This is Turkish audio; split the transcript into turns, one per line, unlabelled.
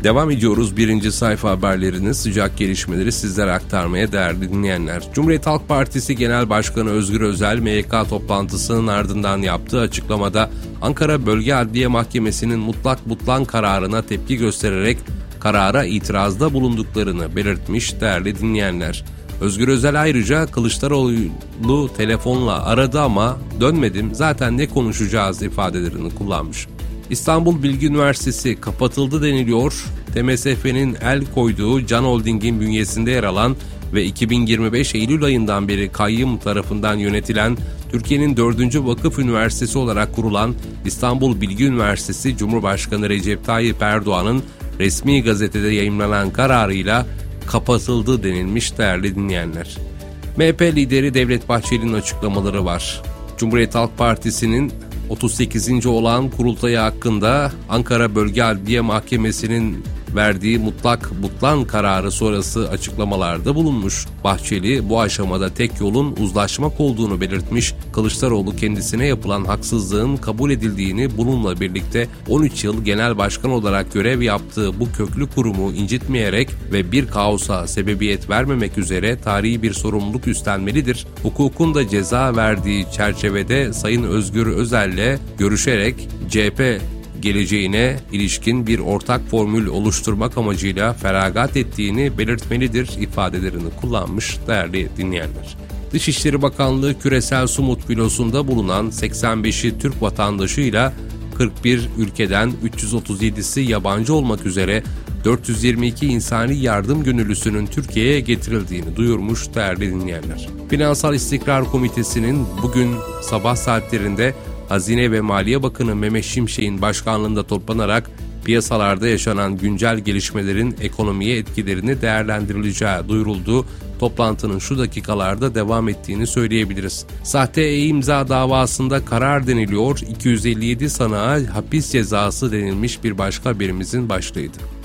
Devam ediyoruz birinci sayfa haberlerini, sıcak gelişmeleri sizlere aktarmaya değerli dinleyenler. Cumhuriyet Halk Partisi Genel Başkanı Özgür Özel, MYK toplantısının ardından yaptığı açıklamada Ankara Bölge Adliye Mahkemesi'nin mutlak butlan kararına tepki göstererek karara itirazda bulunduklarını belirtmiş değerli dinleyenler. Özgür Özel ayrıca Kılıçdaroğlu telefonla aradı ama dönmedim, zaten ne konuşacağız ifadelerini kullanmış. İstanbul Bilgi Üniversitesi kapatıldı deniliyor. TMSF'nin el koyduğu Can Holding'in bünyesinde yer alan ve 2025 Eylül ayından beri kayyım tarafından yönetilen Türkiye'nin 4. vakıf üniversitesi olarak kurulan İstanbul Bilgi Üniversitesi, Cumhurbaşkanı Recep Tayyip Erdoğan'ın resmi gazetede yayımlanan kararıyla kapatıldı denilmiş değerli dinleyenler. MHP lideri Devlet Bahçeli'nin açıklamaları var. Cumhuriyet Halk Partisi'nin 38. olan kurultayı hakkında Ankara Bölge Adliye Mahkemesi'nin verdiği mutlak butlan kararı sonrası açıklamalarda bulunmuş. Bahçeli bu aşamada tek yolun uzlaşmak olduğunu belirtmiş. Kılıçdaroğlu kendisine yapılan haksızlığın kabul edildiğini, bununla birlikte 13 yıl genel başkan olarak görev yaptığı bu köklü kurumu incitmeyerek ve bir kaosa sebebiyet vermemek üzere tarihi bir sorumluluk üstlenmelidir. Hukukun da ceza verdiği çerçevede Sayın Özgür Özel'le görüşerek CHP geleceğine ilişkin bir ortak formül oluşturmak amacıyla feragat ettiğini belirtmelidir ifadelerini kullanmış değerli dinleyenler. Dışişleri Bakanlığı küresel su mutbilosunda bulunan 85'i Türk vatandaşıyla 41 ülkeden 337'si yabancı olmak üzere 422 insani yardım gönüllüsünün Türkiye'ye getirildiğini duyurmuş değerli dinleyenler. Finansal İstikrar Komitesi'nin bugün sabah saatlerinde Hazine ve Maliye Bakanı Mehmet Şimşek'in başkanlığında toplanarak piyasalarda yaşanan güncel gelişmelerin ekonomiye etkilerini değerlendirileceği duyuruldu. Toplantının şu dakikalarda devam ettiğini söyleyebiliriz. Sahte e-imza davasında karar deniliyor, 257 sanığa hapis cezası denilmiş bir başka haberimizin başlığıydı.